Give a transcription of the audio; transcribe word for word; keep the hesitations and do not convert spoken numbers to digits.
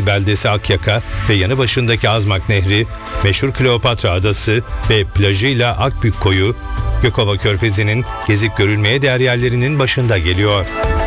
Yunan beldesi Akyaka ve yanı başındaki Azmak Nehri, meşhur Kleopatra Adası ve plajıyla Akbük Koyu, Gökova Körfezi'nin gezip görülmeye değer yerlerinin başında geliyor.